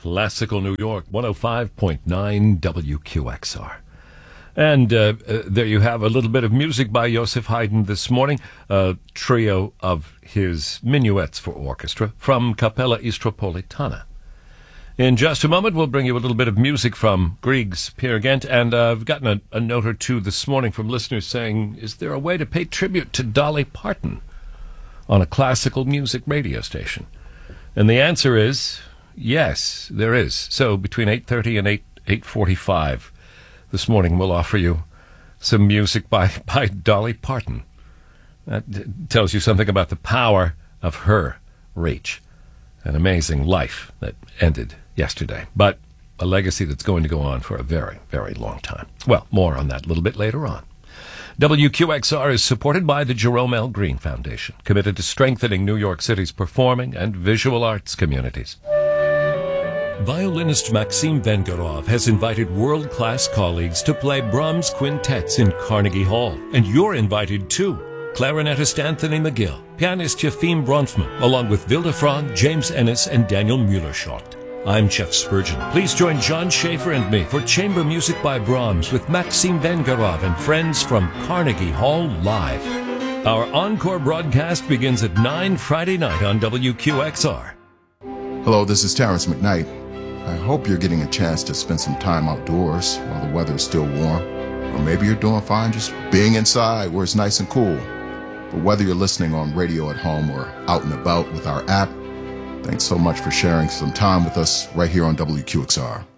Classical New York, 105.9 WQXR. And there you have a little bit of music by Joseph Haydn this morning, a trio of his minuets for orchestra from Capella Istropolitana. In just a moment, we'll bring you a little bit of music from Grieg's Peer Gynt, and I've gotten a note or two this morning from listeners saying, is there a way to pay tribute to Dolly Parton on a classical music radio station? And the answer is, yes, there is. So between 8:30 and 8:45 this morning, we'll offer you some music by Dolly Parton. That tells you something about the power of her reach. An amazing life that ended yesterday, but a legacy that's going to go on for a very, very long time. Well, more on that a little bit later on. WQXR is supported by the Jerome L. Green Foundation, committed to strengthening New York City's performing and visual arts communities. Violinist Maxim Vengerov has invited world-class colleagues to play Brahms quintets in Carnegie Hall, and you're invited too. Clarinetist Anthony McGill, pianist Yefim Bronfman, along with Vilde Frog, James Ennis, and Daniel Mueller-Schott. I'm Jeff Spurgeon. Please join John Schaefer and me for chamber music by Brahms with Maxim Vengerov and friends from Carnegie Hall Live. Our encore broadcast begins at 9 Friday night on WQXR. Hello, this is Terrence McKnight. I hope you're getting a chance to spend some time outdoors while the weather is still warm. Or maybe you're doing fine just being inside where it's nice and cool. But whether you're listening on radio at home or out and about with our app, thanks so much for sharing some time with us right here on WQXR.